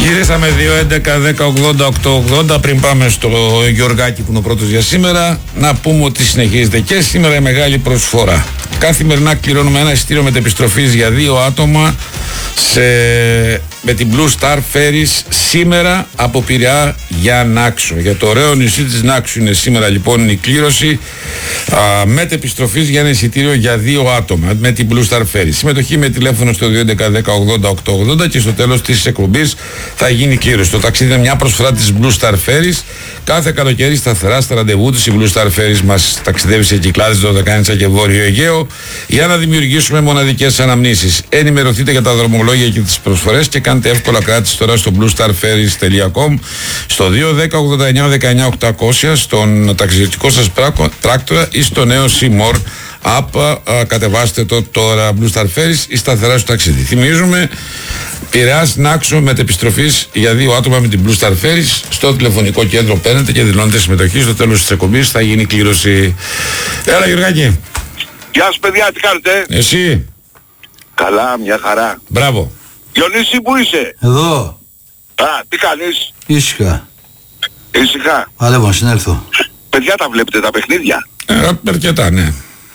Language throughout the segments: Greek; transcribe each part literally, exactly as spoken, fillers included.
Γυρίσαμε δύο έντεκα δέκα ογδόντα οκτώ ογδόντα. Πριν πάμε στο Γιωργάκη που είναι ο πρώτος για σήμερα, να πούμε ότι συνεχίζεται και σήμερα η μεγάλη προσφορά. Καθημερινά κληρώνουμε ένα εισιτήριο μετεπιστροφής για δύο άτομα σε, με την Blue Star Ferries σήμερα από Πειραιά για Νάξο. Για το ωραίο νησί της Νάξου είναι σήμερα λοιπόν η κλήρωση α, μετεπιστροφής για ένα εισιτήριο για δύο άτομα με την Blue Star Ferries. Συμμετοχή με τηλέφωνο στο δύο έντεκα δέκα ογδόντα οκτώ ογδόντα και στο τέλος της εκπομπής θα γίνει κλήρωση. Το ταξίδι είναι μια προσφορά της Blue Star Ferries. Κάθε καλοκαίρι σταθερά στα ραντεβού της η Blue Star Ferries μας ταξιδεύει σε Κυκλάδες, Δωδεκάνησα και Βόρειο Αιγαίο για να δημιουργήσουμε μοναδικές αναμνήσεις. Ενημερωθείτε για τα δρομολόγια και τις προσφορές και κάντε εύκολα κράτηση τώρα στο blue star ferries τελεία com, στο δύο δέκα ογδόντα εννιά δεκαεννιά οκτακόσια, στον ταξιδιωτικό σας πράκτορα ή στο νέο Seymour App. Α, κατεβάστε το τώρα. Blue Star Ferries, η σταθερά στο ταξίδι. Θυμίζουμε, Πειραιάς Νάξο μετεπιστροφής για δύο άτομα με την Blue Star Ferries. Στο τηλεφωνικό κέντρο παίρνετε και δηλώνετε συμμετοχή. Στο τέλος της εκπομπής θα γίνει κλήρωση. Έλα Γιωργάκη. Γεια σας παιδιά, τι κάνετε? Εσύ? Καλά, μια χαρά. Μπράβο. Διονύση, πού είσαι? Εδώ. Α, τι κάνεις? Ήσυχα. Ήσυχα. Παλεύω να συνέλθω. Παιδιά, τα βλέπετε τα παιχνίδια? Ε, αρκετά, ναι.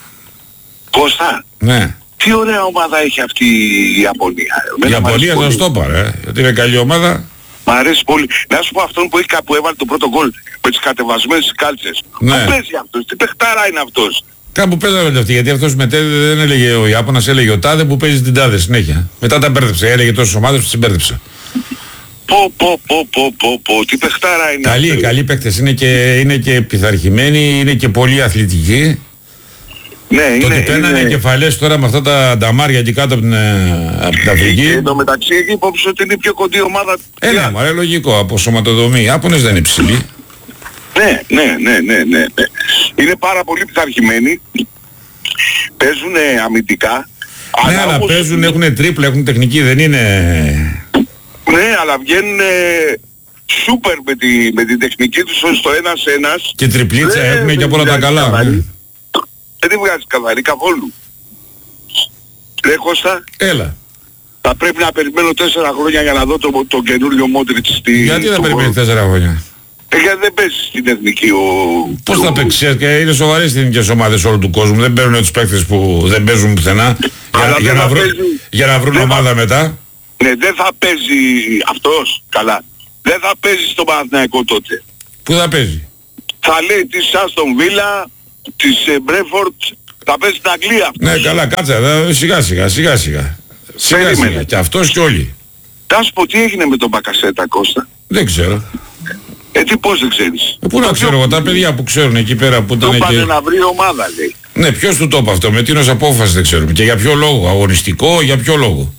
Κώστα. Ναι. Τι ωραία ομάδα έχει αυτή η Ιαπωνία. Η Ιαπωνία θα στο πάρε, ε, γιατί είναι καλή ομάδα. Μ' αρέσει πολύ. Να σου πω αυτόν που, έχει, που έβαλε το πρώτο γκολ με τις κατεβασμένες κάλτσες. Ναι. Πού παίζει αυτός, τι παιχτάρα είναι αυτός? Κάπου παίζανε αυτοί, γιατί αυτός μετέδιδε, δεν έλεγε ο Ιάπωνας, έλεγε ο τάδε που παίζει την τάδε συνέχεια. Μετά τα μπέρδεψε, έλεγε τόσες ομάδες που τις μπέρδεψε. Πω πω πω πω πω πω, τι παιχτάρα είναι Καλοί, αυτός. καλοί παίκτες, είναι και, είναι και πειθαρχημένοι, είναι και πολύ αθλητικοί. Ναι, Το είναι, ότι παίρνανε είναι... κεφαλές τώρα με αυτά τα νταμάρια εκεί κάτω από την, από την Αφρική. Και εντωμεταξύ έχει υπόψη ότι είναι η πιο κοντή ομάδα. Ε, ναι, μωρέ, λογικό, από σωματοδομή. Οι Άπωνες δεν είναι ψηλοί. Ναι, ναι, ναι, ναι, ναι, ναι. Είναι πάρα πολύ πειθαρχημένοι. Παίζουν αμυντικά. Ναι, αλλά όμως... παίζουν, έχουν τρίπλα, έχουν τεχνική, δεν είναι... Ναι, αλλά βγαίνουν σούπερ με, τη, με την τεχνική τους στο ένας ένας. Και τριπλίτσα δεν, έχουν δεν και από όλα τα καλά. Καθαρή. Δεν τη βγάζει καθαρή καθόλου. Ρε Κώστα, Έλα. θα πρέπει να περιμένω τέσσερα χρόνια για να δω τον το καινούριο Μόντριτς στη... Γιατί θα περιμένει τέσσερα χρόνια? Ε, γιατί δεν παίζει στην εθνική ο... Πώς ο... θα παίξει, και είναι σοβαρές στις εθνικές ομάδες όλου του κόσμου. Δεν παίρνουν τους παίκτες που δεν παίζουν πουθενά για, για, να, βρουν, παίζει... για να βρουν ομάδα θα... μετά. Ναι, δεν θα παίζει αυτός, καλά. Δεν θα παίζει στον Παναθηναϊκό τότε. Πού θα παίζει? Θα λέει της Άστον Βίλα, της Μπρέφορτ, θα παίζει στην Αγγλία αυτός. Ναι, καλά, κάτσε, δε, σιγά σιγά, σιγά σιγά. Σιγά σιγά, και αυτός και όλοι. Θα σου πω τι έγινε με τον Μπακασέτα, Κώστα. Δεν ξέρω. Ε, τι πώς δεν ξέρεις? Ε, πού να ξέρω εγώ, τα παιδιά που ξέρουν εκεί πέρα που ήταν εκεί. εκεί. Πάνε να βρει ομάδα, λέει. Ναι, ποιος του το είπε αυτό, με τίνος απόφαση δεν ξέρουμε. Και για ποιο λόγο, αγωνιστικό, για ποιο λόγο.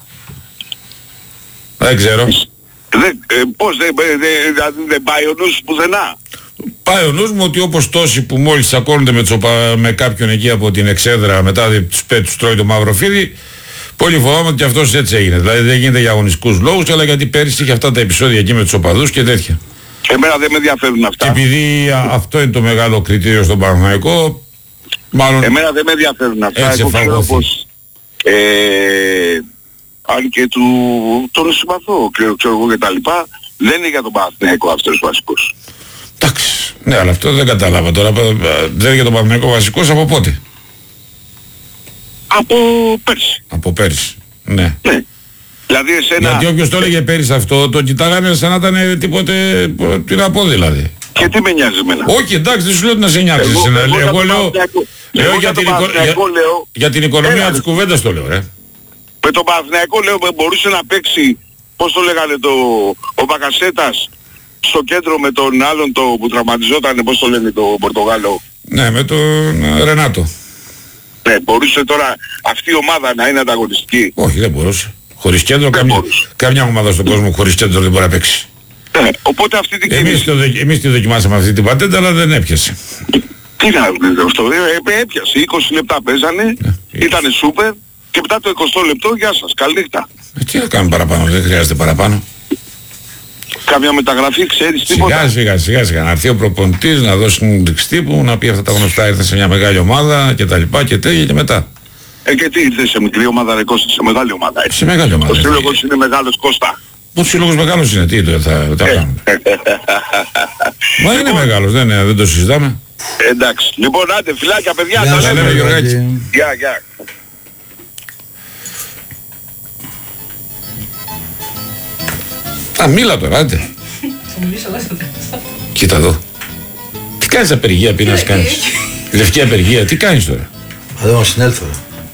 Δεν ξέρω. Δεν, ε, πώς δεν δε, δε, δε πάει ο νους πουθενά? Πάει ο νους μου ότι όπως τόσοι που μόλις τσακώνονται με, τσοπα, με κάποιον εκεί από την εξέδρα μετά τους, τους τρώει το μαύρο φίδι, πολύ φοβάμαι ότι και αυτός έτσι έγινε. Δηλαδή δεν γίνεται για αγωνιστικούς λόγους, αλλά γιατί πέρυσι είχε αυτά τα επεισόδια εκεί με τους οπαδούς και τέτοια. Εμένα δεν με ενδιαφέρουν αυτά. Και επειδή α, αυτό είναι το μεγάλο κριτήριο στον Παναθηναϊκό, μάλλον... Εμένα δεν με ενδιαφέρουν αυτά. Έτσι Εγώ ξέρω πως, ε, αν και του τον συμπαθώ, ξέρω, ξέρω εγώ και τα λοιπά, δεν είναι για τον Παναθηναϊκό αυτός βασικός. Εντάξει, ναι, αλλά αυτό δεν κατάλαβα τώρα. Δεν είναι για τον Παναθηναϊκό βασικός από πότε? Από πέρσι. Από πέρσι, ναι. Ναι. Δηλαδή εσένα... Γιατί όποιος το έλεγε πέρυσι αυτό, το κοιτάγανε σαν να ήταν τίποτε, τι να πω δηλαδή. Και τι με νοιάζει εμένα? Όχι, εντάξει, δεν σου λέω να σε νοιάξει. Εγώ, εγώ, εγώ, εγώ λέω, λέω για, την οικο, για, λέω, για την οικονομία έλα, της κουβέντας το λέω, ρε. Με τον Παναθηναϊκό λέω μπορούσε να παίξει, πώς το λέγανε, το, ο Μπακασέτας στο κέντρο με τον άλλον το, που τραυματιζόταν, πώς το λένε, το Πορτογάλο. Ναι, με τον Ρενάτο. Ναι, μπορούσε τώρα αυτή η ομάδα να είναι ανταγωνιστική? Όχι, δεν μπορούσε. Χωρίς κέντρο, καμιά, καμιά ομάδα στον κόσμο χωρίς κέντρο δεν μπορεί να παίξει. Ναι, οπότε αυτή την εμείς, το, εμείς τη δοκιμάσαμε αυτή την πατέντα, αλλά δεν έπιασε. Τι να δείτε αυτό, ε, έπιασε, είκοσι λεπτά παίζανε, ναι, ήτανε σούπερ και μετά το εικοστό λεπτό, γεια σας, καλή νύχτα. Ε, τι να κάνουμε παραπάνω, δεν χρειάζεται παραπάνω. Καμιά μεταγραφή, ξέρεις τίποτα? Σιγά σιγά σιγά σιγά, να έρθει ο προπονητής, να δώσει συνέντευξη τύπου, να πει αυτά τα γνωστά, ήρθε σε μια μεγάλη ομάδα και τα λοιπά και τέτοια και μετά. Ε, και τι ήρθε σε μικρή ομάδα, ρε Κώστα, σε μεγάλη ομάδα. Έτσι. Σε μεγάλη ομάδα. Ο σύλλογος είναι μεγάλος, Κώστα. Ο σύλλογος μεγάλος είναι, τι το θα κάνουμε. Μα είναι μεγάλος, δεν, δεν το συζητάμε. Εντάξει. Λοιπόν, άντε, φιλάκια παιδιά. Γεια σας, λέμε Γιωργάκη. Γεια, γεια. Α, μίλα τώρα, άντε. Κοίτα εδώ. Τι κάνεις απεργία, πίνας κάνεις. Λευκή απεργία, τι κάνεις τώρα. Θα δω να συνέλθω.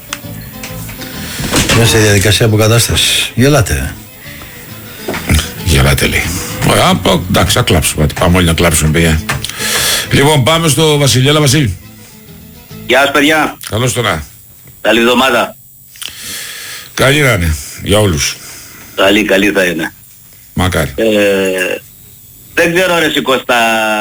Είμαι σε διαδικασία αποκατάστασης. Γελάτε. Γελάτε λέει. Ωραία, εντάξει, θα κλάψουμε. Πάμε όλοι να κλάψουμε, παιδιά. Λοιπόν, πάμε στο Βασίλη. Έλα, Βασίλη. Γεια σας, παιδιά. Καλώς τώρα. Καλή εβδομάδα. Καλή να είναι, για όλους. Καλή, καλή θα είναι. Μακάρι. Ε, δεν ξέρω ρε Σικώστα,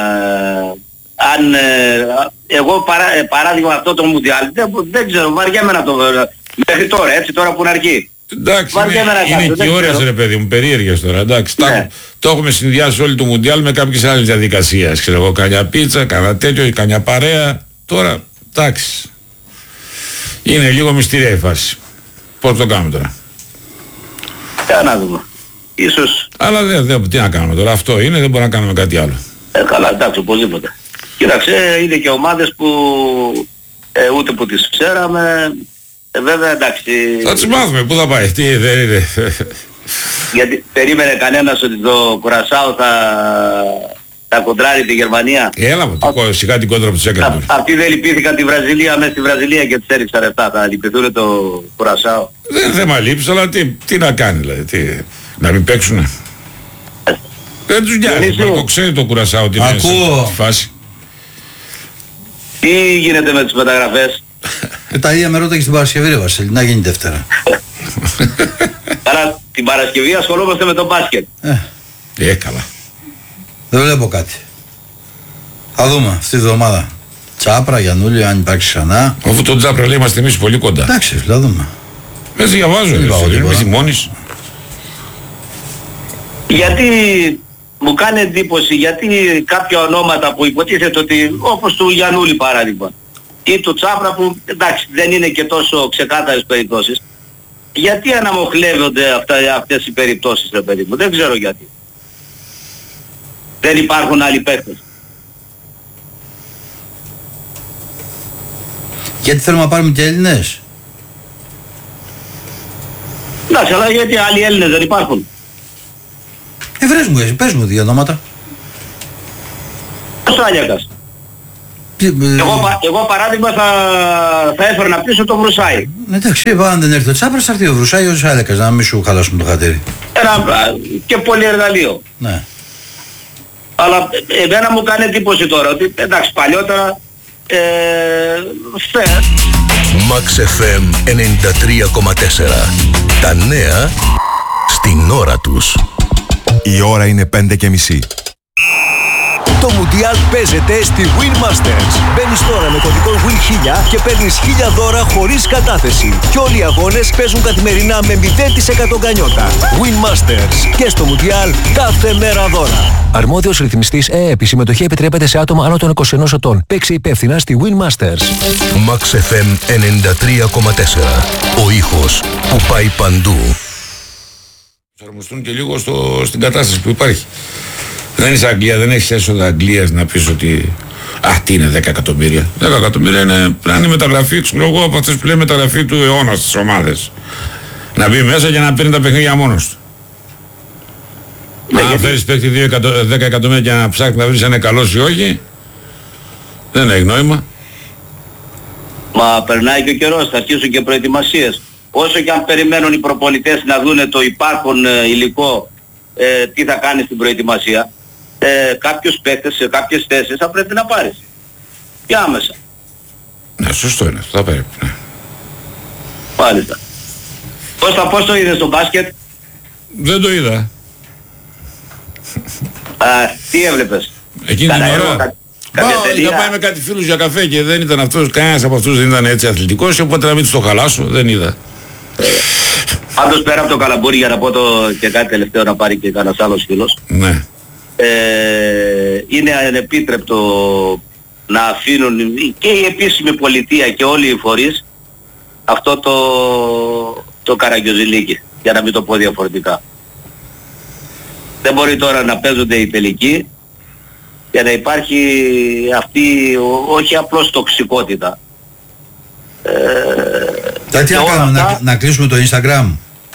αν ε, εγώ παρά, ε, παράδειγμα αυτό το Μουντιάλ, δεν, δεν ξέρω, βαριέμαι να το μέχρι τώρα, έτσι τώρα που είναι αρχή. Εντάξει, είναι, είναι και ώρες ρε παιδί μου, περίεργες τώρα, εντάξει. Ναι. Τα, το έχουμε συνδυάσει όλη το Μουντιάλ με κάποιες άλλες διαδικασίες. Ξέρω εγώ, κανιά πίτσα, κανένα τέτοιο, κανιά παρέα. Τώρα, εντάξει. Είναι λίγο μυστήρια η φάση. Πώς το κάνουμε τώρα. Για να δούμε. Ίσως... Αλλά δεν, δε, τι να κάνουμε τώρα, αυτό είναι, δεν μπορούμε να κάνουμε κάτι άλλο. Ε, καλά, εντάξει, οπωσδήποτε. Κοίταξε, είναι και ομάδες που ε, ούτε που τις ξέραμε, ε, βέβαια εντάξει... Θα τις μάθουμε, πού θα πάει, τι δεν είναι. Γιατί περίμενε κανένας ότι το Κουρασάο θα, θα κοντράρει τη Γερμανία. Έλα μου, Α... σιγά την κόντρα που τους έκανε. Αυτοί δεν λυπήθηκαν τη Βραζιλία μέσα στη Βραζιλία και τους έριξαν εφτά, θα λυπηθούν το Κουρασάο. Δεν είναι θέμα λήψης, αλλά τι, τι να κάνει δηλαδή, τι, να μην παίξουνε. Δεν τους νοιάζει, το ξέρει το Κουρασάο ότι είναι στη φάση. Τι γίνεται με τις μεταγραφές. Τα ίδια με ρώτα και στην Παρασκευή ρε Βασίλη, να γίνει Δευτέρα. Άρα την Παρασκευή ασχολούμαστε με το μπάσκετ. Ε, ε καλά. Δεν βλέπω κάτι. Θα δούμε αυτή τη εβδομάδα. Τσάπρα, Γιαννούλη, αν υπάρξει ξανά. Αφού τον Τσάπρα λέει είμαστε εμείς πολύ κοντά. Εντάξει, θα δούμε. Έτσι διαβάζω, εμείς θυμώνεις. Γιατί μου κάνει εντύπωση, γιατί κάποια ονόματα που υποτίθεται ότι, όπως του Γιαννούλη παράδειγμα, ή του Τσάπρα που εντάξει δεν είναι και τόσο ξεκάθαρες περιπτώσεις, γιατί αναμοχλεύονται αυτά, αυτές οι περιπτώσεις ρε παιδί μου, δεν ξέρω γιατί. Δεν υπάρχουν άλλοι παίκτες. Γιατί θέλουμε να πάρουμε και Έλληνες. Εντάξει, αλλά γιατί άλλοι Έλληνες δεν υπάρχουν. Ε, βρες μου εσύ, πες μου δύο ονόματα. Ο Σάλιακας. Ε, ε, εγώ, πα, εγώ παράδειγμα θα, θα έφερνα πίσω το Βρουσάι. Εντάξει, αν δεν έρθει ο Τσάπρας θα έρθει ο Βρουσάι ο Σάλιακας, να μην σου χαλάσουμε το χατήρι. Ένα και πολύ εργαλείο. Ναι. Αλλά εμένα μου κάνει εντύπωση τώρα ότι εντάξει παλιότερα ε, θε. Max εφ εμ ενενήντα τρία κόμμα τέσσερα. Τα νέα στην ώρα τους. Η ώρα είναι πέντε και μισή. Το Μουντιάλ παίζεται στη Win Masters. Μπαίνεις τώρα με κωδικό Win χίλια και παίρνεις χίλια δώρα χωρίς κατάθεση. Και όλοι οι αγώνες παίζουν καθημερινά με μηδέν τοις εκατό γκανιότα. Win Masters. Και στο Μουντιάλ κάθε μέρα δώρα. Αρμόδιος ρυθμιστής ΕΕΠ. Η συμμετοχή επιτρέπεται σε άτομα άνω των είκοσι ενός ετών. Παίξε υπεύθυνα στη Win Masters. Max εφ εμ ενενήντα τρία κόμμα τέσσερα. Ο ήχος που πάει παντού. Θα αρμοστούν και λίγο στο, στην κατάσταση που υπάρχει. Δεν είσαι Αγγλία, δεν έχεις έσοδα Αγγλίας να πεις ότι α, τι είναι δέκα εκατομμύρια. δέκα εκατομμύρια είναι, να είναι μεταγραφή, ξέρω εγώ, από αυτές που λέει μεταγραφή του αιώνα στις ομάδες. Να μπει μέσα και να παίρνει τα παιχνίδια μόνος του. Ναι, αν γιατί... φέρεις παίκτη δέκα εκατομμύρια και να ψάχνεις να βρεις αν είναι καλός ή όχι, δεν έχει νόημα. Μα περνάει και ο καιρός, θα αρχίσουν και προετοιμασίες. Όσο και αν περιμένουν οι προπονητές να δούνε το υπάρχον ε, υλικό, ε, τι θα κάνει στην προετοιμασία, ε, κάποιους παίκτες σε κάποιες θέσεις θα πρέπει να πάρεις. Και άμεσα. Ναι, σωστό είναι, θα πρέπει, ναι. Μάλιστα. Κώστα, πώς το είδες στο μπάσκετ? Δεν το είδα. Α, τι έβλεπες? Εκείνη την ώρα. Μα, είχα πάει με κάτι φίλους για καφέ και δεν ήταν αυτός, κανένας από αυτούς δεν ήταν έτσι αθλητικός, οπότε να μην τους το χαλάσω, δεν είδα. Πάντως πέρα από το καλαμπούρι, για να πω το και κάτι τελευταίο να πάρει και κανένας άλλος φίλος. Ναι. Ε, είναι ανεπίτρεπτο να αφήνουν και η επίσημη πολιτεία και όλοι οι φορείς αυτό το, το καραγκιόζηλίκι, για να μην το πω διαφορετικά. Δεν μπορεί τώρα να παίζονται οι τελικοί για να υπάρχει αυτή, ό, όχι απλώς τοξικότητα. Ε, Τα τι να κάνουμε, αυτά... να, να κλείσουμε το Instagram?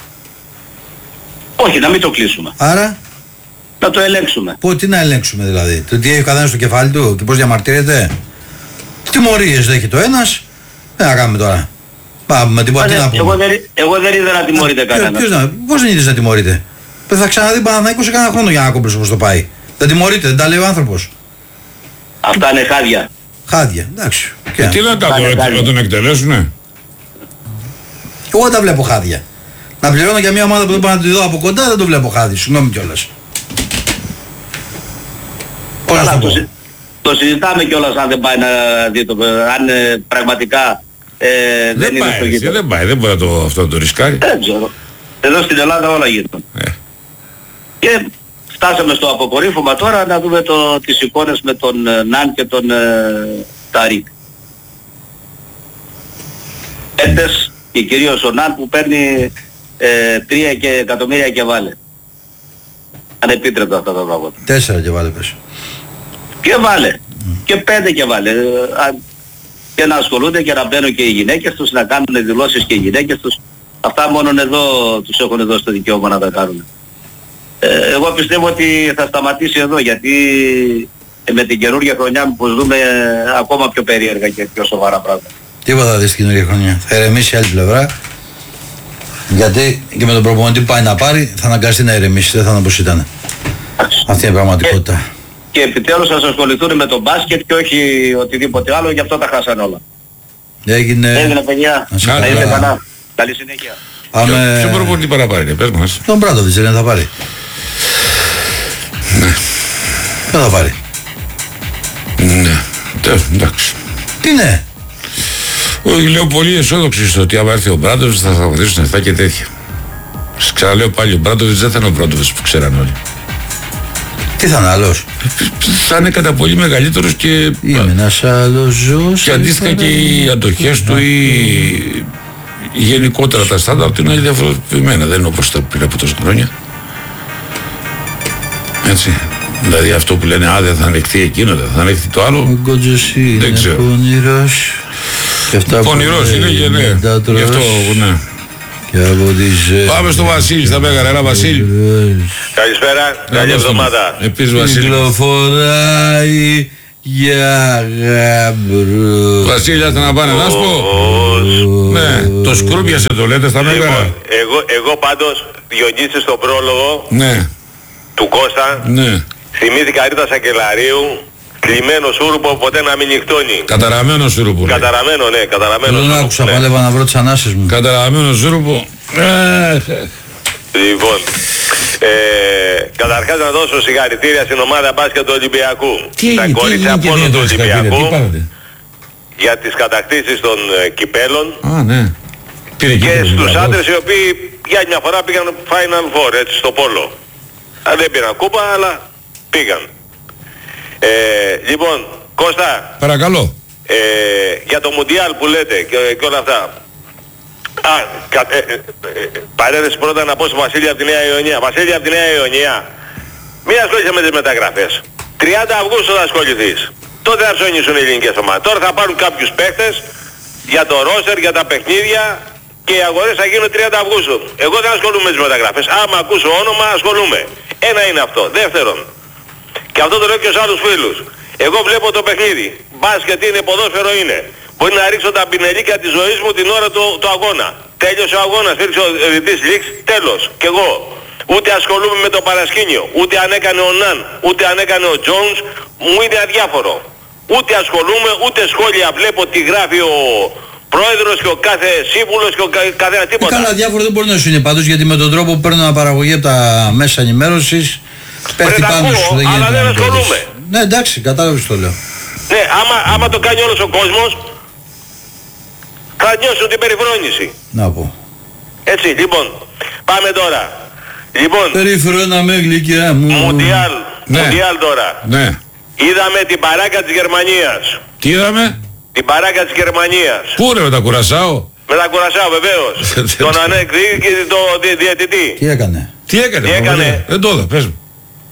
Όχι, να μην το κλείσουμε. Άρα? Να το ελέγξουμε. Πω, τι να ελέγξουμε δηλαδή? Το τι έχει ο καθένας στο κεφάλι του και πώς διαμαρτύρεται? Τιμωρίες δέχει το ένας. Δεν να κάνουμε τώρα. Πάμε, τι, Ά, τι να πούμε. Εγώ δεν, εγώ δεν είδα να τιμωρείται κανένα. Ποιος να, πώς δεν είδες να τιμωρείται? Θα ξαναδεί Παναθηναϊκό σε κανένα χρόνο για να κόμπλες όπως το πάει. Δεν τιμωρείται, δεν τα λέει ο άνθρωπος. Αυτά είναι χάδια. Χάδια, εντάξει. Και τι να κάνουμε, να τον εκτελέσουνε? Εγώ τα βλέπω χάδια. Να πληρώνω για μια ομάδα που δεν πάω να τη δω από κοντά, δεν το βλέπω χάδι. Συγγνώμη κιόλας. Πώς να το πω. Το, το συζητάμε κιόλας αν δεν πάει να δει το, αν ε, πραγματικά ε, δεν, δεν είναι πάει, στο γήπεδο. Δεν πάει, δεν μπορεί να το, αυτό να το ρισκάρει. Δεν ξέρω. Εδώ στην Ελλάδα όλα γίνονται. Ε. Και φτάσαμε στο αποκορύφωμα τώρα να δούμε το, τις εικόνες με τον ε, Ναν και τον ε, Ταρίκ. Έντες και κυρίως ο Ναν που παίρνει ε, τρία και εκατομμύρια και βάλε. Ανεπίτρεπτα αυτά τα πράγματα. Τέσσερα και βάλε πες. Και βάλε. Mm. Και πέντε και βάλε. Και να ασχολούνται και να μπαίνουν και οι γυναίκες τους, να κάνουν δηλώσεις και οι γυναίκες τους. Αυτά μόνον εδώ τους έχουν δώσει το δικαίωμα να τα κάνουν. Ε, εγώ πιστεύω ότι θα σταματήσει εδώ γιατί ε, με την καινούργια χρονιά που δούμε ε, ακόμα πιο περίεργα και πιο σοβαρά πράγματα. Τίποτα θα δεις την καινούργια χρονιά. Θα ηρεμήσει η άλλη πλευρά. Γιατί και με τον προπονητή που πάει να πάρει θα αναγκαστεί να ηρεμήσει, δεν θα είναι όπως ήταν. Αυτή είναι η πραγματικότητα. Και, και επιτέλους θα ασχοληθούν με τον μπάσκετ και όχι οτιδήποτε άλλο, γι' αυτό τα χάσαν όλα. Έγινε... Έγινε παιδιά, να είστε καλά. Καλή συνέχεια. Πάμε... Ποιο προπονητή παραπάρει, πες μας. Τον Μπράντοβιτς δεν θα πάρει. Ναι. Δεν θα πάρει. Ναι, Τε, εντάξει. Τι ναι. Όχι, λέω πολύ αισιόδοξη στο ότι άμα έρθει ο Μπράντοβιτς θα σταματήσουν αυτά και τέτοια. Σας ξαναλέω πάλι, ο Μπράντοβιτς δεν θα είναι ο Μπράντοβιτς που ξέραν όλοι. Τι θα είναι άλλος? Θα είναι κατά πολύ μεγαλύτερος και... Είμαι ένας άλλος ζώος. Και αντίστοιχα και οι αντοχές του ή γενικότερα τα στάνταρ του είναι διαφορετικά. Δεν είναι όπως τα πριν από τόσα χρόνια. Έτσι. Δηλαδή αυτό που λένε, α, δεν θα ανεχθεί εκείνο, δεν θα ανεχθεί το άλλο. Ο Γκότζος είναι πονηρός. Πονηρός είναι και ναι. Γι' αυτό, ναι. Πάμε στο Βασίλη, στα Μέγαρα, έλα Βασίλη. Καλησπέρα, καλή εβδομάδα. Επίσης Βασίλη. Κυκλοφοράει για γαμπρούς. Βασίλη, άστε να πάνε, να σου πω. Ναι, το σκρούπιασε το λέτε στα Μέγαρα. Εγώ, εγώ πάντως, Διονύση στον πρόλογο ναι. του Κώστα, ναι. θυμήθηκα Ρίτα Σακελαρίου, κλειμένο σούρουπο, ποτέ να μην νυχτώνει. Καταραμένο σούρουπο. Καταραμένο, ναι, καταραμένο. Δεν άκουσα, πάλευα να βρω τις ανάσες μου. Καταραμένο σούρουπο. Λοιπόν, ε, καταρχάς να δώσω συγχαρητήρια στην ομάδα μπάσκετ του Ολυμπιακού. Τι, τα κορίτσια μόνο του Ολυμπιακού για τις κατακτήσεις των ε, κυπέλων. Α, ναι. Πήρε και στους άντρες οι οποίοι για μια φορά πήγαν Final Four, έτσι, στο πόλο. Α, δεν πήραν κούπα, αλλά πήγαν. Ε, λοιπόν, Κώστα. Παρακαλώ. Ε, για το Μουντιάλ που λέτε και, και όλα αυτά. Α, κα, ε, ε, ε, παρένθεση πρώτα να πω στο Βασίλη από τη Νέα Ιωνία. Βασίλη από τη Νέα Ιωνία, μην ασχολείσαι με τις μεταγραφές. τριάντα Αυγούστου θα ασχοληθείς. Τότε θα ψωνίσουν οι ελληνικές ομάδες. Τώρα θα πάρουν κάποιους παίχτες για το ρόστερ, για τα παιχνίδια και οι αγορές θα γίνουν τριάντα Αυγούστου. Εγώ δεν ασχολούμαι με τις μεταγραφές. Άμα ακούσω όνομα ασχολούμαι. Ένα είναι αυτό. Δεύτερον, και αυτό το λέω και στους άλλους φίλους. Εγώ βλέπω το παιχνίδι. Μπάσκετ είναι, ποδόσφαιρο είναι. Μπορεί να ρίξω τα πινελίκια της ζωής μου την ώρα του, του αγώνα. Τέλειωσε ο αγώνας, ήρθε ο διαιτητής λήξη, τέλος. Κι εγώ. Ούτε ασχολούμαι με το παρασκήνιο. Ούτε αν έκανε ο Ναν, ούτε αν έκανε ο Τζόουνς, μου είναι αδιάφορο. Ούτε ασχολούμαι, ούτε σχόλια βλέπω τι γράφει ο πρόεδρος και ο κάθε σύμβουλος και ο κα, καθένα τίποτα. Ε, καλά, διάφορο δεν μπορεί να σου είναι πάντως, γιατί με τον τρόπο που παίρνουν παραγωγή από τα μέσα ενημέρωσης πέφτει πάνω σου. Δεν αλλά δεν ασχολούμαι. Ναι, εντάξει, κατάλαβες το λέω. Ναι, άμα, άμα το κάνει όλος ο κόσμος, θα νιώσουν την περιφρόνηση. Να πω. Έτσι, λοιπόν, πάμε τώρα. Λοιπόν, περιφρόνα με γλυκιά μου. Μουντιάλ, ναι. Μουντιάλ τώρα. Ναι. Είδαμε την παράκα της Γερμανίας. Τι είδαμε? Την παράκα της Γερμανίας. Πού ρε, με τα Κουρασάο? Με τα Κουρασάο βεβαίως. Τον ανέκδη και τον διαιτητή. Τι έκανε? Τι έκανε? Τι έκανε? Δεν το είδα, πες μου.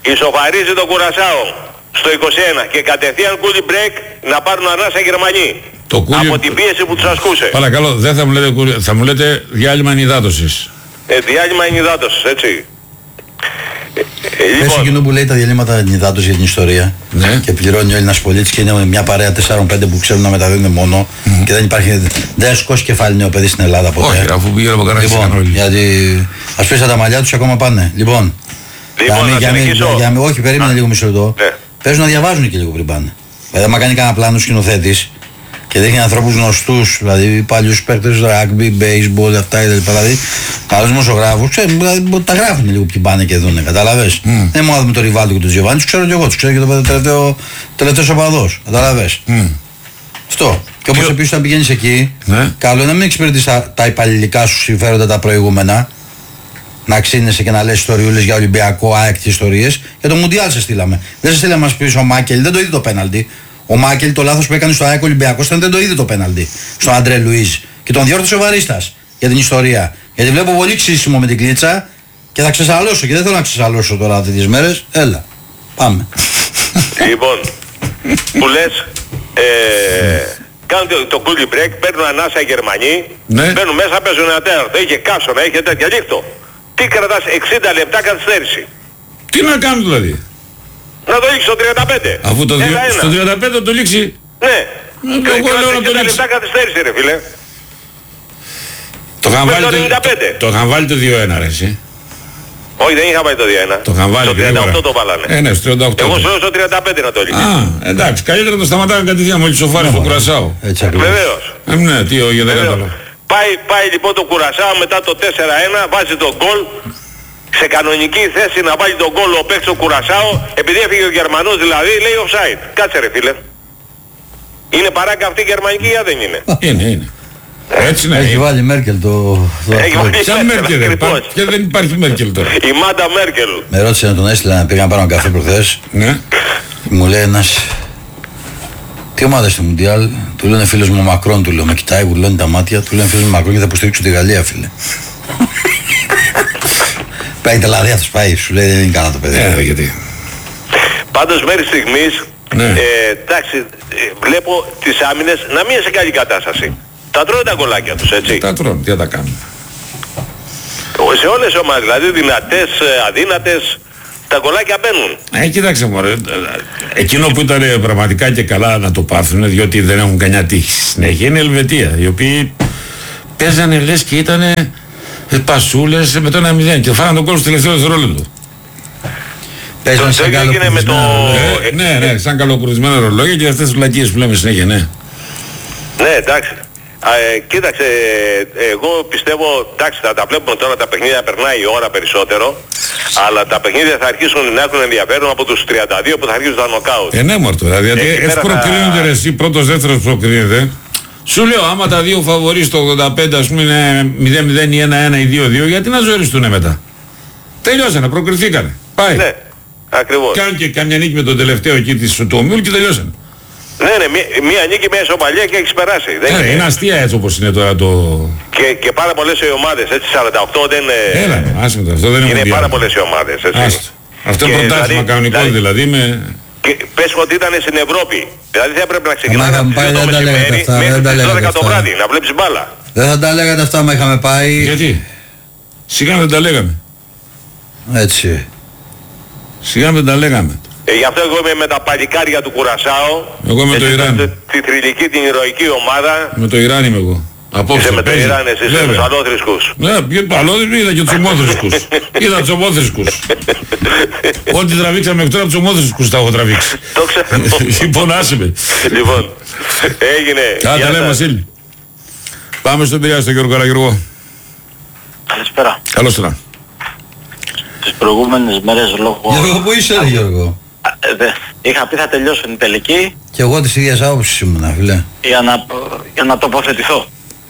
ισοφαρίζει το Κουρασάο στο είκοσι ένα και κατευθείαν κούλι break να πάρουν ανάσα οι Γερμανοί. Το κούλι... Από την πίεση που τους ασκούσε. Παρακαλώ, δεν θα μου λέτε κούλι, θα μου λέτε διάλειμμα ενυδάτωσης. Ε, διάλειμμα ενυδάτωσης, έτσι. Πες λοιπόν, εκείνο που λέει τα διαλύματα ενυδάτωσης για την ιστορία, ναι, και πληρώνει ο Έλληνας πολίτης και είναι μια παρέα τέσσερα πέντε που ξέρουν να μεταδίδουν μόνο, mm. και δεν υπάρχει, δεν σκώσει κεφάλι νέο παιδί στην Ελλάδα ποτέ. Όχι, αφού πήγε από κανένα. Λοιπόν, γιατί ας πέσει τα μαλλιά τους ακόμα πάνε. Λοιπόν, λοιπόν για, για, για, για, για, όχι, περίμενε Α, λίγο μισό λεπτό. Ναι. Παίζουν να διαβάζουν και λίγο πριν πάνε. Δηλαδή, άμα κάνει κανένα πλάνο σκηνοθέτης και δείχνει ανθρώπους γνωστούς, δηλαδή παλιούς παίκτες, rugby, baseball, αυτά κτλ. Δηλαδή, καλούς δημοσιογράφους, ξέρουν, δηλαδή, τα γράφουν λίγο ποιοι πάνε και δουν, κατάλαβες. Mm. Δεν μόνο με τον Ριβάλτο και τον Τζιοβάνι, τους ξέρω κι εγώ, τους ξέρω και το τελευταίο, τελευταίος οπαδός, κατάλαβες. Mm. Αυτό. Και όπως επίσης όταν πηγαίνεις εκεί, ναι, καλό είναι να μην εξυπηρετείς τα, τα υπαλληλικά σου συμφέροντα τα προηγούμενα, να ξύνεσαι και να λες ιστοριούλες για Ολυμπιακό, ΑΕΚ και ιστορίες. Για το Μουντιάλ σε στείλαμε. Δεν σε στείλαμε να μας πεις ο Μάκελ, δεν το είδε το πέναλτι. Ο Μάκελ το λάθος που έκανε στο ΑΕΚ Ολυμπιακός ήταν δεν το είδε το πέναλτι. Στον Αντρέ Λουίζ. Και τον διόρθωσε ο Βαρίστας για την ιστορία. Γιατί βλέπω πολύ ξύσιμο με την κλίτσα και θα ξεσαλώσω. Και δεν θέλω να ξεσαλώσω τώρα αυτές τις μέρες. Έλα. Πάμε. Λοιπόν, που λες, ε, κάνουν το, το coolie break, παίρνουν ανάσα οι Γερμανοί, ναι, μπαίνουν μέσα, παίζουν ένα τέταρτο, είχε κάσονα, είχε τέτοια νύχτο. Τι κρατάς εξήντα λεπτά καθυστέρηση. Τι να κάνουν δηλαδή. Να το λήξει στο τριάντα πέντε. Αφού το δι... στο τριάντα πέντε το λήξει. Ναι. Ε, και εγώ λέω να το λήξει. λεπτά καθυστέρηση ρε φίλε. Το είχαν βάλει το, το, το, βάλει το δύο ένα ρε εσύ. Όχι, δεν είχα πάει το δύο ένα. Το είχαν βάλει το τριάντα οκτώ το βάλανε. Ε, ναι, στο τριάντα οκτώ. Εγώ σου λέω στο τριάντα πέντε να το λήξει. Α, εντάξει, καλύτερα το σταματάμε κατευθείαν μόλις σοφάρει στο Κουρασάο. Βεβαίως. Ε, ναι, τι όχι, δεν κατάλαβα. Πάει, πάει λοιπόν το Κουρασάο μετά το τέσσερα ένα, βάζει τον γκολ. Σε κανονική θέση να βάλει τον γκολ ο παίκτης του Κουρασάο, επειδή έφυγε ο Γερμανός δηλαδή, λέει offside. Κάτσε ρε φίλε. Είναι παράγκα αυτή η γερμανική ή δεν είναι. Είναι, είναι. Έτσι ναι. Έχει βάλει Μέρκελ το... Έχει βάλει σαν Μέρκελ δεν υπάρχει. Και δεν υπάρχει Μέρκελ τώρα. Η Μάντα Μέρκελ. Με ρώτησε να τον έστειλα να πήγα να πάρω καφέ προχθές. Ναι. Μου λέει ένας... Τι ομάδα στο Μουντιάλ, του λένε φίλος μου Μακρόν, του λέω. Με κοιτάει, βουλώνει τα μάτια, του λένε φίλος μου Μακρόν και θα υποστηρίξω τη Γαλλία, φίλε. Πάει δηλαδή αυτός πάει, σου λέει δεν είναι καλά το παιδί. Ε, γιατί. Πάντως μέχρι στιγμής, ναι, ε, εντάξει, ε, βλέπω τις άμυνες να μην είναι σε καλή κατάσταση. Τα τρώνε τα γκολάκια τους, έτσι. Τα τρώνε, τι θα τα κάνουν. Σε όλες τις ομάδες, δηλαδή δυνατές, αδύνατες, τα γκολάκια μπαίνουν. Ε, κοίταξε μωρέ, εκείνο που ήταν πραγματικά και καλά να το πάθουν, διότι δεν έχουν κανιά τύχη στη συνέχεια, είναι η Ελβετία, οι οποίοι παίζανε λες και ήτανε πασούλες με το ένα μηδέν και φάγανε τον κόλ στο τελευταίο δευτερόλεπτο. Παίζανε σαν καλοκουρισμένα ρολόγια. Ναι, ναι, σαν καλοκουρισμένα ρολόγια και αυτές τις βλακίες που λέμε συνέχεια, ναι. Ναι, εντάξει. Α, ε, κοίταξε, εγώ πιστεύω, εντάξει, θα τα βλέπουμε τώρα τα παιχνίδια, περνάει η ώρα περισσότερο, αλλά τα παιχνίδια θα αρχίσουν να έχουν ενδιαφέρον από τους τριάντα δύο που θα αρχίσουν τα νοκάουτ. Ε, ναι, μορτώ, δηλαδή έτσι προκρίνονται θα... εσύ, πρώτος, δεύτερος προκρίνεται. Σου λέω, άμα τα δύο φαβορείς το ογδόντα πέντε ας πούμε είναι μηδέν μηδέν ή ένα ένα ή δύο δύο, γιατί να ζοριστούνε μετά. Τελειώσανε, προκριθήκανε. Πάει. Ναι, ακριβώς. Κάνουν και καμιά νίκη με τον τελευταίο εκεί της του ομίλου και τελειώσανε. Ναι, ναι, μία, μία νίκη, μία ισοπαλία και έχεις περάσει. Δεν ε, είναι, είναι αστεία έτσι όπως είναι τώρα το... Και, και πάρα πολλές οι ομάδες, έτσι, σαράντα οκτώ δεν είναι... Έλα, άσχετο, αυτό δεν είναι Είναι πάρα πολλές οι ομάδες, έτσι. Άστο. Αυτό είναι πρωτάθλημα δηλαδή, κανονικό δηλαδή, δηλαδή με... Και πες ότι ήταν στην Ευρώπη. Δηλαδή θα έπρεπε να ξεκινάμε από τις δύο το μεσημέρι μέχρι τις δώδεκα το βράδυ, να βλέπεις μπάλα. Δεν θα τα λέγατε αυτά μα είχαμε πάει. Γιατί? Σιγά δεν τα λέγαμε. Έτσι. Σιγά δεν τα λέγαμε. Ε, γι' αυτό εγώ είμαι με τα παλικάρια του Κουρασάο. Εγώ με το Ιράν. Τη θρυλική, την ηρωική ομάδα. Με το Ιράν είμαι εγώ. Απόψε είσαι με το Ιράν, εσύ είσαι με τους αλόθρησκους. Ναι, πιο αλόθρησκους είδα και τους ομόθρησκους. Είδα τους ομόθρησκους. Ό,τι τραβήξαμε μέχρι τώρα τους ομόθρησκους τα έχω τραβήξει. Το ξέρω. Λοιπόν, άσε με. Λοιπόν, έγινε. Άντε λέμε Βασίλη. Πάμε στον Πειραιά, στον Γιώργο Καλαγιώργο. Καλησπέρα. Καλώς τώρα. Τις προηγούμενες μέρες λόγω... Γιώργο, πού είσαι ρε Γιώργο? Ε, δε, είχα πει θα τελειώσουν η τελική. Και εγώ της ίδιας άποψης ήμουνα, φίλε. Για να, για να τοποθετηθώ.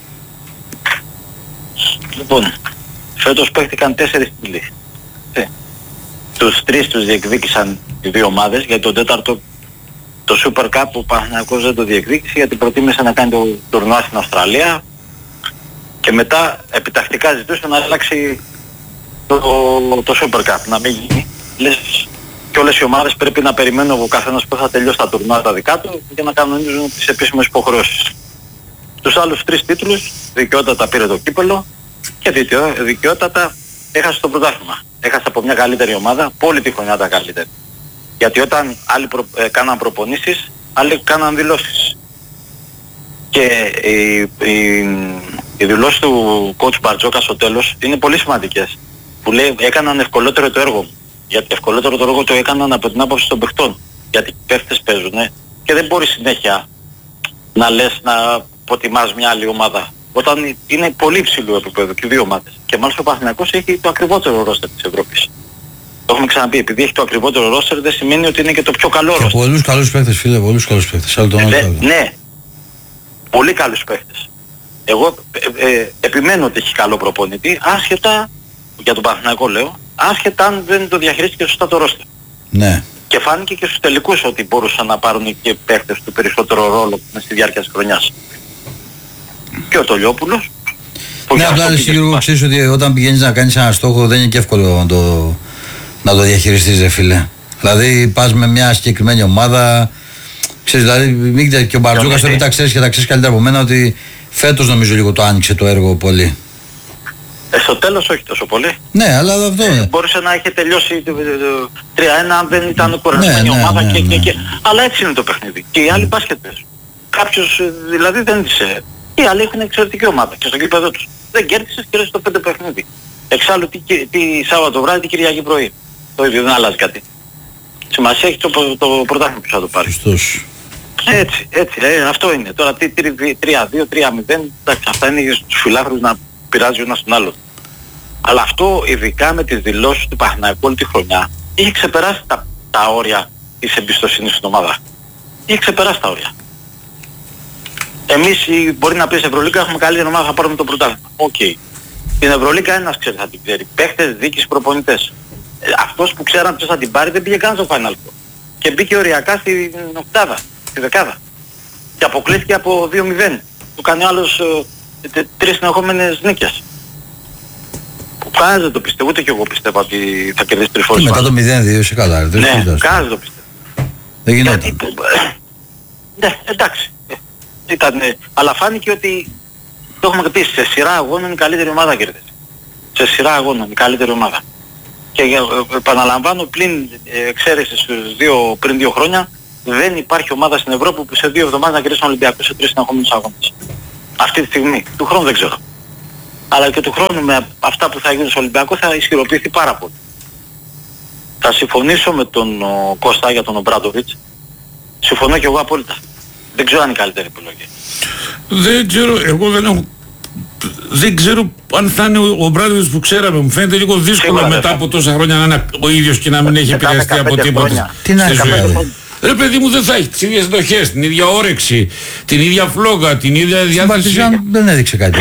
Λοιπόν, φέτος παίχτηκαν τέσσερις τίτλοι. Ε, τους τρεις τους διεκδίκησαν οι δύο ομάδες, γιατί το τέταρτο, το Super Cup, ο Παναθηναϊκός δεν το διεκδίκησε, γιατί προτίμησε να κάνει το τουρνουά στην Αυστραλία και μετά επιτακτικά ζητούσε να αλλάξει το, το Super Cup, να μην γίνει. Λες, και όλες οι ομάδες πρέπει να περιμένουν ο καθένας που θα τελειώσει τα τουρνουά τα δικά του για να κανονίζουν τις επίσημες υποχρεώσεις. Τους άλλους τρεις τίτλους, δικαιότατα πήρε το κύπελλο και δικαιότατα έχασε το πρωτάθλημα. Έχασε από μια καλύτερη ομάδα, πόλη τη χρονιά τα καλύτερη. Γιατί όταν άλλοι προ, ε, κάναν προπονήσεις, άλλοι κάναν δηλώσεις. Και οι, οι, οι δηλώσεις του coach Μπαρτζόκα στο τέλος είναι πολύ σημαντικές. Που λέει έκαναν ευκολότερο το έργο μου. Γιατί ευκολότερο το έργο το έκαναν από την άποψη των παιχτών. Γιατί οι παίχτες παίζουνε και δεν μπορεί συνέχεια να λες να αποτιμάς μια άλλη ομάδα. Όταν είναι πολύ υψηλό επίπεδο και δύο ομάδες. Και μάλιστα ο Παναθηναϊκός έχει το ακριβότερο ρόστερ της Ευρώπης. Το έχουμε ξαναπεί, επειδή έχει το ακριβότερο ρόστερ δεν σημαίνει ότι είναι και το πιο καλό ρόστερ. Πολλούς καλούς παίχτες, φίλε, πολλούς καλούς παίχτες. Ε, ναι, ναι, πολύ καλούς παίχτες. Εγώ ε, ε, επιμένω ότι έχει καλό προπονητή, άσχετα, για τον Παναθηναϊκό λέω, άσχετα αν δεν το διαχειρίστηκε σωστά το ρόστερ. Ναι. Και φάνηκε και στους τελικούς ότι μπορούσαν να πάρουν και παίχτες του περισσότερο ρόλο στη διάρκεια της χρονιάς. Και ο Τολιόπουλος. Ναι, απλά εσύ Γιώργο ξέρεις ότι όταν πηγαίνεις να κάνεις ένα στόχο δεν είναι και εύκολο να το, να το διαχειριστείς, ρε φίλε. Δηλαδή πας με μια συγκεκριμένη ομάδα, ξέρεις, δηλαδή μην και ο Μπαρτζόκας το τα ξέρεις και τα ξέρεις καλύτερα από μένα ότι φέτος νομίζω λίγο το άνοιξε το έργο πολύ. Ε, στο τέλος όχι τόσο πολύ. Ναι, αλλά αυτό ε, μπορούσε να είχε τελειώσει τρία ένα αν δεν ήταν κουρασμένη ναι, ομάδα ναι, ναι, και, ναι. Και, και, αλλά έτσι είναι το παιχνίδι. Και οι άλλοι μπάσκετ παίζουν. Κάποιος δηλαδή δεν είσαι. Οι άλλοι έχουν εξαιρετική ομάδα και στο γήπεδο τους. Δεν κέρδισες και το πέντε παιχνίδι. Εξάλλου τι, τι Σάββατο βράδυ, τι Κυριακή πρωί. Το ίδιο, δεν αλλάζει κάτι. Σημασία έχει το, το, το πρωτάθλημα που θα το πάρει. Σωστός. Έτσι, έτσι, ε, αυτό είναι. Τώρα τι τρία δύο, τρία μηδέν, εντάξει, αυτά είναι για τους φιλάθλους να πειράζει ο ένας τον άλλον. Αλλά αυτό ειδικά με τις δηλώσεις του Παναθηναϊκού όλη τη χρονιά είχε ξεπεράσει τα, τα όρια της εμπιστοσύνης στην ομάδα. Είχε ξεπεράσει τα όρια. Εμείς μπορεί να πεις Ευρωλίγκα έχουμε καλύτερη ομάδα, θα πάρουμε το πρωτάθλημα. Οκ. Okay. Την Ευρωλίγκα ένας ξέρει θα την ξέρει. Παίχτες, δίκης, προπονητές. Ε, αυτός που ξέραν ποιος θα την πάρει δεν πήγε καν στο Final Four. Και μπήκε οριακά στην οκτάδα, στη δεκάδα. Και αποκλείστηκε από δύο μηδέν. Του κάνει άλλος ε, τρεις συνεχόμενες νίκες. Κανένας δεν το πιστεύω, ούτε και εγώ πιστεύω ότι θα κερδίσει τρεις φορές. Και μετά το μηδέν δύο είσαι καλά. Ναι, κανένας δεν το πιστεύω. Δεν γινόταν. Ναι, εντάξει. Ήταν, αλλά φάνηκε ότι το έχουμε πει σε σειρά αγώνων η καλύτερη ομάδα κερδίζει. Σε σειρά αγώνων η καλύτερη ομάδα. Και ε, επαναλαμβάνω πλην εξαίρεσης στους δύο, πριν δύο χρόνια δεν υπάρχει ομάδα στην Ευρώπη που σε δύο εβδομάδες να κερδίσει τον Ολυμπιακό σε τρεις συνεχόμενους αγώνες. Αυτή τη στιγμή. Του χρόνου δεν ξέρω. Αλλά και του χρόνου με αυτά που θα γίνουν στο Ολυμπιακό θα ισχυροποιηθεί πάρα πολύ. Θα συμφωνήσω με τον ο, Κώστα για τον Ομπράντοβιτς. Συμφωνώ και εγώ απόλυτα. Δεν ξέρω αν είναι η καλύτερη επιλογή. Δεν ξέρω, εγώ δεν έχω... Δεν ξέρω αν θα είναι ο Ομπράντοβιτς που ξέραμε. Μου φαίνεται λίγο δύσκολο σίγουρα, μετά από τόσα χρόνια να είναι ο ίδιος και να μην έχει επηρεαστεί από τίποτα. Τι να κάνει. Ρε παιδί μου, δεν θα έχει τις ίδιες εντοχές, την ίδια όρεξη, την ίδια φλόγα, την ίδια διάθεση. Δεν έδειξε κάτι.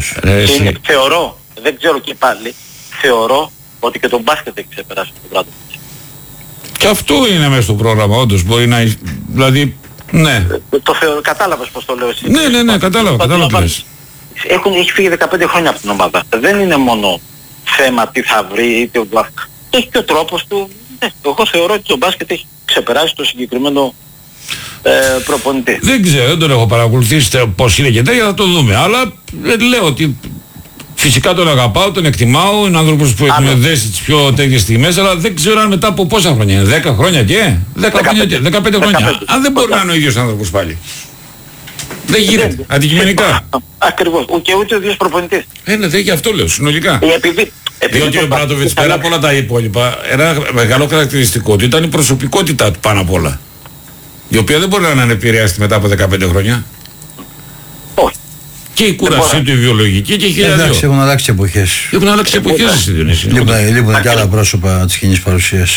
Θεωρώ, δεν ξέρω και πάλι, θεωρώ ότι και τον μπάσκετ έχει ξεπεράσει τον Ομπράντοβιτς. Και αυτό είναι μέσα στο πρόγραμμα, όντως. Μπορεί να... Δηλαδή, ναι. Το θεωρώ, κατάλαβες πώς το λέω εσύ. Ναι, ναι, ναι, κατάλαβα, κατάλαβα. Έχουν, έχει φύγει δεκαπέντε χρόνια από την ομάδα. Δεν είναι μόνο θέμα τι θα βρει είτε ο μπάσκετ. Έχει και ο τρόπος του. Ναι, εγώ θεωρώ ότι το μπάσκετ έχει ξεπεράσει το συγκεκριμένο ε, προπονητή. Δεν ξέρω, δεν τον έχω παρακολουθήσει πώς είναι και τέτοια, θα το δούμε. Αλλά λέω ότι φυσικά τον αγαπάω, τον εκτιμάω. Είναι άνθρωπος που έχουμε δέσει τις πιο τέτοιες στιγμές, αλλά δεν ξέρω αν μετά από πόσα χρόνια είναι. δέκα χρόνια και. δέκα χρόνια και. δεκαπέντε χρόνια. Αν δεν μπορεί να είναι ο ίδιος άνθρωπος πάλι. Δεν γίνεται. Αντικειμενικά. Ακριβώς. Και ούτε ο ίδιος προπονητής. Ε, ναι, γι' αυτό λέω συνολικά. Επειδή, Διότι ο Ομπράντοβιτς πέρα από όλα τα υπόλοιπα, ένα μεγάλο χαρακτηριστικό του ήταν η προσωπικότητά του πάνω απ' όλα. Η οποία δεν μπορεί να είναι επηρεάστη μετά από δεκαπέντε χρόνια. Όχι. Και η κούρασή του η βιολογική και η χιλιάδιο. Εντάξει, έχουν αλλάξει εποχές. Έχουν αλλάξει εποχές στη Διονύση. Λείπουν και άλλα πρόσωπα της κοινής παρουσίας.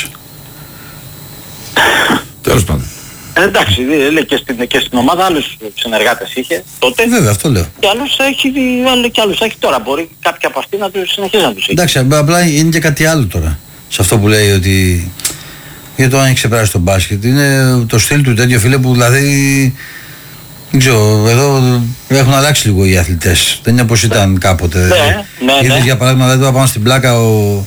Τέλος πάντων. Εντάξει, λέει και στην, και στην ομάδα άλλους συνεργάτες είχε τότε. Βέβαια, αυτό λέω. Και άλλους έχει, και άλλους έχει τώρα. Μπορεί κάποιοι από αυτοί να τους συνεχίζει να τους έχει. Εντάξει, απλά είναι και κάτι άλλο τώρα. Σε αυτό που λέει ότι... Γιατί το αν έχει ξεπεράσει τον μπάσκετ. Είναι το στυλ του τέτοιο, φίλε, που δηλαδή... Δεν ξέρω, εδώ έχουν αλλάξει λίγο οι αθλητές. Δεν είναι όπως ήταν κάποτε. Ναι, ναι, Είδες ναι. για παράδειγμα, δηλαδή τώρα πάμε στην πλάκα ο,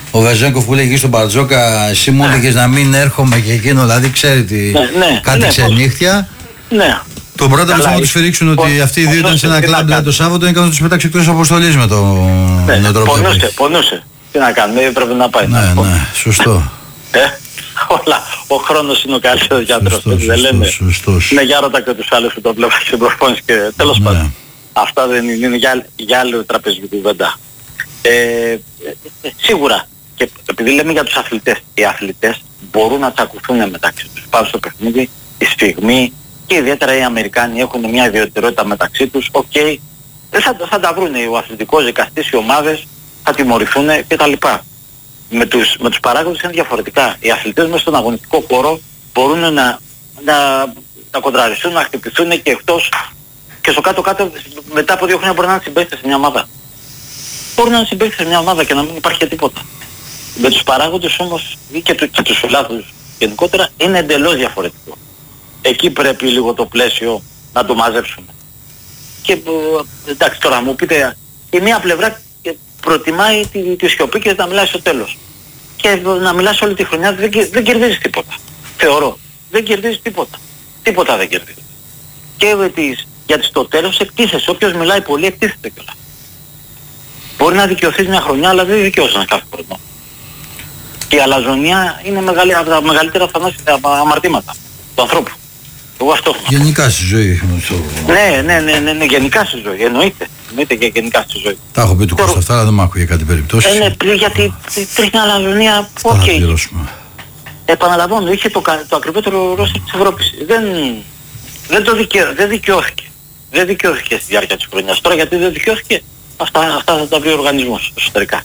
Ο Βεζέγκοφ που λέγει στον Μπαρτζόκα, εσύ μου έλεγες να μην έρχομαι και εκείνο, δηλαδή ξέρει τι. Ναι, ναι, κάτι ναι, ξενύχτια. Ναι. Το πρώτο που να του σφυρίξουν ότι αυτοί οι δύο ήταν σε ένα κλαμπ το Σάββατο είναι να του πετάξει εκτός αποστολής με το νεοτρόπο. Πονούσε, πονούσε. Τι να κάνουμε, έπρεπε να πάει. Ναι, ναι, σωστό. Ε, όλα. Ο χρόνος είναι ο καλύτερος γιατρός. Δεν λένε. Σωστός. Ναι, για ρώτα και τους άλλους που το βλέπουν στην προπόνηση και τέλος πάντων. Αυτά δεν είναι, είναι για, για άλλο τραπεζική κουβέντα. Ε, ε, ε, σίγουρα, και επειδή λέμε για τους αθλητές, οι αθλητές μπορούν να τσακουθούν μεταξύ τους. Πάνω στο παιχνίδι, η σφιγμή και ιδιαίτερα οι Αμερικάνοι έχουν μια ιδιαιτερότητα μεταξύ τους. Οκ, okay, θα, θα τα βρούνε ο αθλητικός δικαστής, οι ομάδες θα τιμωρηθούν κτλ. Με τους, με τους παράγοντες είναι διαφορετικά. Οι αθλητές μέσα στον αγωνιστικό χώρο μπορούν να, να, να κοντραριστούν, να χτυπηθούν και εκτός και στο κάτω-κάτω μετά από δύο χρόνια μπορεί να είναι συμπαίκτες σε μια ομάδα. Μπορεί να είναι συμπαίκτες σε μια ομάδα και να μην υπάρχει και τίποτα. Με τους παράγοντες όμως και, του, και τους φιλάθλους γενικότερα είναι εντελώς διαφορετικό. Εκεί πρέπει λίγο το πλαίσιο να το μαζέψουμε. Και εντάξει τώρα μου πείτε, η μία πλευρά προτιμάει τη, τη σιωπή και να μιλάει στο τέλος. Και να μιλάς όλη τη χρονιά δεν, δεν κερδίζεις τίποτα. Θεωρώ. Δεν κερδίζεις τίποτα. Τίποτα δεν κερδίζεις. Και τις, γιατί στο τέλος εκτίθεσαι. Όποιος μιλάει πολύ εκτίθεται κιόλας. Μπορεί να δικαιωθείς μια χρονιά αλλά δεν δικαιώσαι κάθε χρόνο. Και η αλαζονία είναι μεγάλη, από τα μεγαλύτερα θανάσια αμαρτήματα του ανθρώπου. Εγώ αυτό. Γενικά στη ζωή. Ναι, ναι, ναι, ναι, ναι, γενικά στη ζωή. Εννοείται. Εννοείται και γενικά στη ζωή. Τα έχω πει του Κώστα αυτά, αλλά δεν μ' άκουγε κάτι περιπτώσει. Ε, ναι, γιατί τρίχνει μια αλαζονία. Οκ. Okay. Επαναλαμβάνω, είχε το, το ακριβότερο ρόστερ της Ευρώπης. Δεν, δεν το δικαιώ, δεν δικαιώθηκε. Δεν δικαιώθηκε στη διάρκεια της χρονιάς. Τώρα γιατί δεν δικαιώθηκε, αυτά, αυτά θα τα βρει ο οργανισμός εσωτερικά.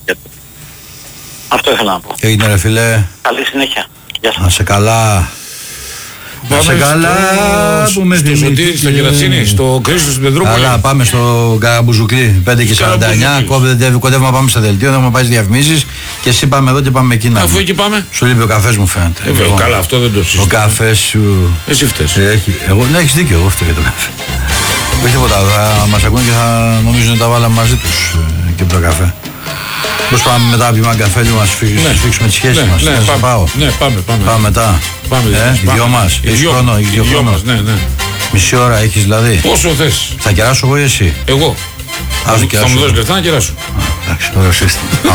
Αυτό ήθελα να πω. Έγινε ρε φίλε. Καλή συνέχεια. Γεια σας. Να σε καλά. Να σε καλά που με θυμήθηκες. Στο Σωτήρι, στα Κερατσίνη, στο Κρίστος του Πετρούπολη. Καλά, πάμε στο Καραμπουζουκλί, πέντε και σαράντα εννιά. Κοντεύουμε να πάμε στα δελτίο, δεν έχουμε πάει στις διαφημίσεις. Και εσύ πάμε εδώ και πάμε εκεί να. Αφού εκεί πάμε. Σου λείπει ο καφές μου φαίνεται. Ε, βέβαια, καλά, αυτό δεν το συζητώ. Ο καφές σου. Εσύ φταίς. Εγώ, ναι, έχεις δίκιο, εγώ φταίω για το καφέ. Όχι τίποτα, θα μας ακούνε και θα νομίζουν ότι τα βάλαμε μαζί τους και από το καφέ. Πώς πάμε μετά από ένα καφέ λίγο να σφίξουμε τις σχέσεις μας. Ναι, πάμε, ναι, πάμε, πάμε. Πάμε μετά. Πάμε, ε, οι δυο μας. Έχεις χρόνο, έχεις δύο χρόνο. Ναι, ναι. Μισή ώρα έχεις δηλαδή. Πόσο θες. Θα κεράσω εγώ ή εσύ. Εγώ. Θα μου δώσεις λεφτά να κεράσω. Εντάξει, ωραίο σύστημα.